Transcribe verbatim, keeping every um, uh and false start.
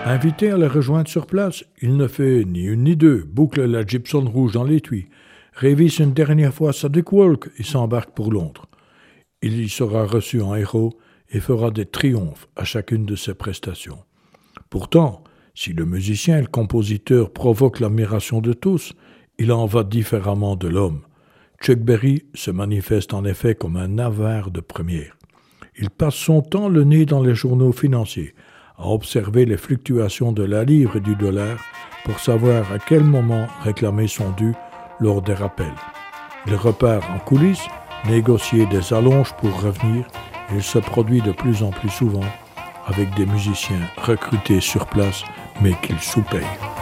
Invité à les rejoindre sur place, il ne fait ni une ni deux, boucle la Gibson rouge dans l'étui, révise une dernière fois sa Dick Walk et s'embarque pour Londres. Il y sera reçu en héros et fera des triomphes à chacune de ses prestations. Pourtant, si le musicien et le compositeur provoquent l'admiration de tous, il en va différemment de l'homme. Chuck Berry se manifeste en effet comme un avare de première. Il passe son temps le nez dans les journaux financiers, à observer les fluctuations de la livre et du dollar pour savoir à quel moment réclamer son dû lors des rappels. Il repart en coulisses, négocier des allonges pour revenir, et il se produit de plus en plus souvent avec des musiciens recrutés sur place mais qu'il sous-paye.